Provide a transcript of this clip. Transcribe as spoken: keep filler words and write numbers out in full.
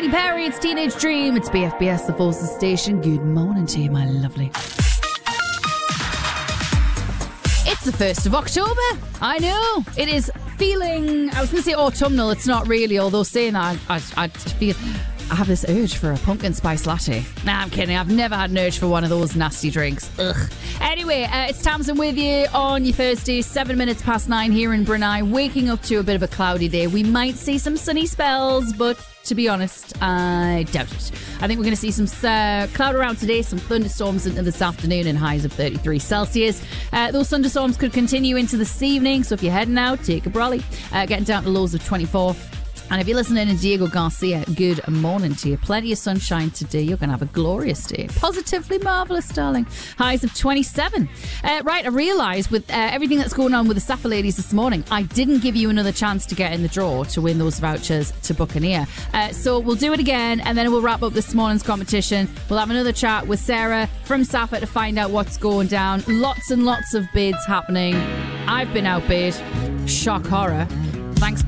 Katy Perry, it's Teenage Dream. It's B F B S, the Forces Station. Good morning to you, my lovely. It's the first of October. I know. It is feeling, I was going to say autumnal. It's not really, although saying that, I, I, I feel... I have this urge for a pumpkin spice latte. Nah, I'm kidding. I've never had an urge for one of those nasty drinks. Ugh. Anyway, uh, it's Tamsin with you on your Thursday, seven minutes past nine here in Brunei. Waking up to a bit of a cloudy day. We might see some sunny spells, but to be honest, I doubt it. I think we're going to see some uh, cloud around today, some thunderstorms into this afternoon and highs of thirty-three Celsius. Uh, those thunderstorms could continue into this evening, so if you're heading out, take a brolly. Uh, getting down to lows of twenty-four. And if you're listening to Diego Garcia, good morning to you. Plenty of sunshine today. You're going to have a glorious day. Positively marvellous, darling. Highs of twenty-seven. Uh, right, I realised with uh, everything that's going on with the Safa ladies this morning, I didn't give you another chance to get in the draw to win those vouchers to Buccaneer. Uh, so we'll do it again, and then we'll wrap up this morning's competition. We'll have another chat with Sarah from Safa to find out what's going down. Lots and lots of bids happening. I've been outbid. Shock horror. Thanks.